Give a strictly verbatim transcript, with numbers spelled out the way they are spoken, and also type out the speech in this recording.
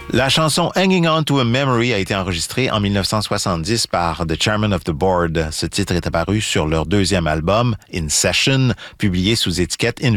La chanson Hanging On to a Memory a été enregistrée en dix-neuf cent soixante-dix par The Chairman of the Board. Ce titre est apparu sur leur deuxième album, In Session, publié sous étiquette Invictus.